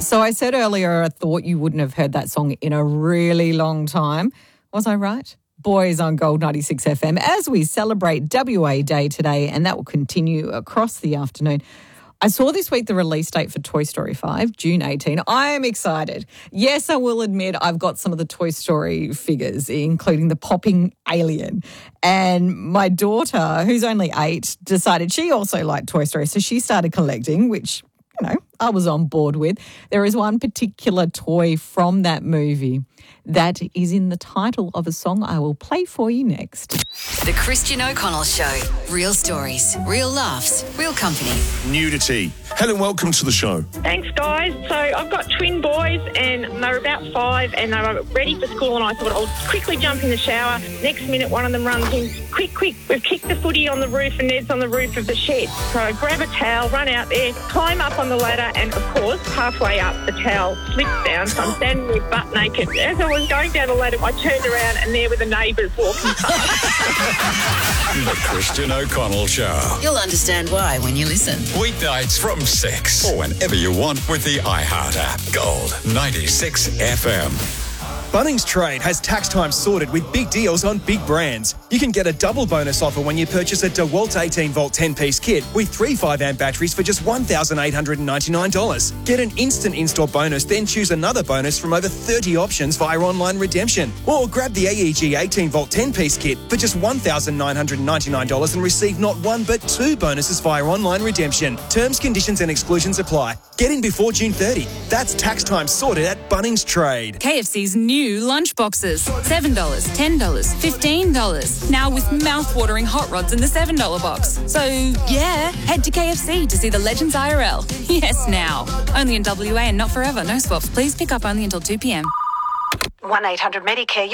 So I said earlier I thought you wouldn't have heard that song in a really long time. Was I right? Boys on Gold 96 FM as we celebrate WA Day today, and that will continue across the afternoon. I saw this week the release date for Toy Story 5, June 18. I am excited. Yes, I will admit I've got some of the Toy Story figures, including the popping alien. And my daughter, who's only 8, decided she also liked Toy Story, so she started collecting, which, you know, I was on board with. There is one particular toy from that movie that is in the title of a song I will play for you next. The Christian O'Connell Show. Real stories, real laughs, real company. Nudity. Helen, welcome to the show. Thanks, guys. So I've got twin boys and they're about 5 and they were ready for school, and I thought I'll quickly jump in the shower. Next minute, one of them runs in, quick, we've kicked the footy on the roof and Ned's on the roof of the shed. So I grab a towel, run out there, climb up on the ladder, and of course, halfway up, the towel slips down, so I'm standing there butt naked. As I was going down the ladder, I turned around and there were the neighbours walking past. The Christian O'Connell Show. You'll understand why when you listen. Weeknights from 6 or whenever you want with the iHeart app. Gold 96 FM. Bunnings Trade has tax time sorted with big deals on big brands. You can get a double bonus offer when you purchase a DeWalt 18-volt 10-piece kit with 3 5-amp batteries for just $1,899. Get an instant install bonus, then choose another bonus from over 30 options via online redemption. Or grab the AEG 18-volt 10-piece kit for just $1,999 and receive not 1 but 2 bonuses via online redemption. Terms, conditions and exclusions apply. Get in before June 30. That's tax time sorted at Bunnings Trade. KFC's new lunch boxes. $7, $10, $15. Now with mouth-watering hot rods in the $7 box. So, yeah, head to KFC to see the Legends IRL. Yes, now. Only in WA and not forever. No swaps. Please pick up only until 2 p.m. 1-800-MEDICARE.